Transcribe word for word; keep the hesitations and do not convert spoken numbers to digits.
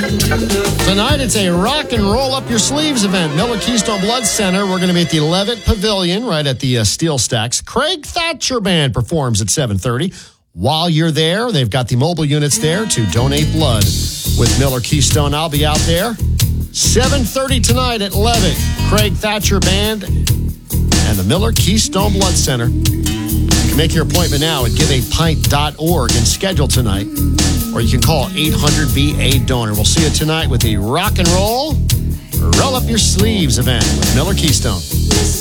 Tonight, it's a rock and roll up your sleeves event. Miller Keystone Blood Center. We're going to be at the Levitt Pavilion right at the uh, Steel Stacks. Craig Thatcher Band performs at seven thirty. While you're there, they've got the mobile units there to donate blood with Miller Keystone. I'll be out there. seven thirty tonight at Levitt. Craig Thatcher Band and the Miller Keystone Blood Center. You can make your appointment now at give a pint dot org and schedule tonight. Or you can call eight hundred B A donor. We'll see you tonight with the rock and roll, roll up your sleeves event with Miller Keystone.